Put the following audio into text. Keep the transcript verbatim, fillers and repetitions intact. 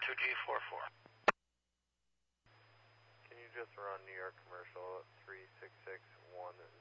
two G four four. Can you just run New York Commercial three six six one